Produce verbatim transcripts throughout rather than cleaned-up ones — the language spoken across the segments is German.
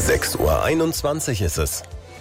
sechs Uhr einundzwanzig ist es.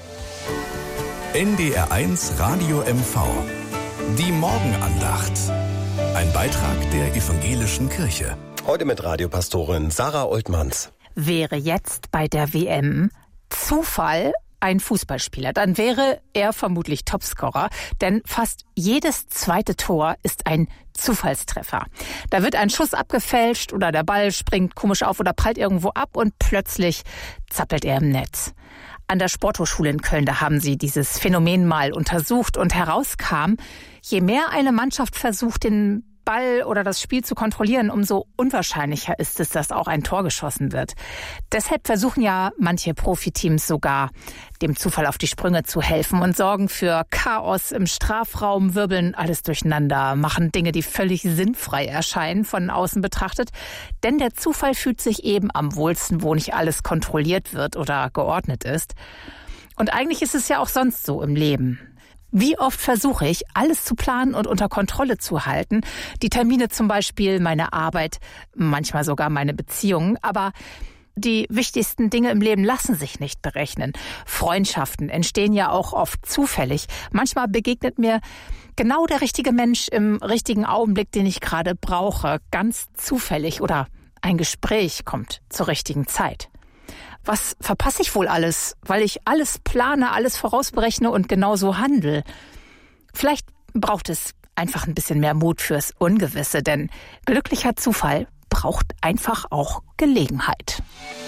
N D R eins Radio M V. Die Morgenandacht. Ein Beitrag der Evangelischen Kirche. Heute mit Radiopastorin Sarah Oltmanns. Wäre jetzt bei der W M Zufall ein Fußballspieler, dann wäre er vermutlich Topscorer, denn fast jedes zweite Tor ist ein Zufallstreffer. Da wird ein Schuss abgefälscht oder der Ball springt komisch auf oder prallt irgendwo ab und plötzlich zappelt er im Netz. An der Sporthochschule in Köln, da haben sie dieses Phänomen mal untersucht und herauskam, je mehr eine Mannschaft versucht, den Ball oder das Spiel zu kontrollieren, umso unwahrscheinlicher ist es, dass auch ein Tor geschossen wird. Deshalb versuchen ja manche Profiteams sogar, dem Zufall auf die Sprünge zu helfen und sorgen für Chaos im Strafraum, wirbeln alles durcheinander, machen Dinge, die völlig sinnfrei erscheinen, von außen betrachtet. Denn der Zufall fühlt sich eben am wohlsten, wo nicht alles kontrolliert wird oder geordnet ist. Und eigentlich ist es ja auch sonst so im Leben. Wie oft versuche ich, alles zu planen und unter Kontrolle zu halten? Die Termine zum Beispiel, meine Arbeit, manchmal sogar meine Beziehungen. Aber die wichtigsten Dinge im Leben lassen sich nicht berechnen. Freundschaften entstehen ja auch oft zufällig. Manchmal begegnet mir genau der richtige Mensch im richtigen Augenblick, den ich gerade brauche. Ganz zufällig. Oder ein Gespräch kommt zur richtigen Zeit. Was verpasse ich wohl alles, weil ich alles plane, alles vorausberechne und genauso handle? Vielleicht braucht es einfach ein bisschen mehr Mut fürs Ungewisse, denn glücklicher Zufall braucht einfach auch Gelegenheit.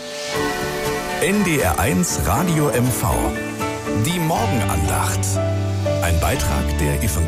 N D R eins Radio M V. Die Morgenandacht. Ein Beitrag der Evangelischen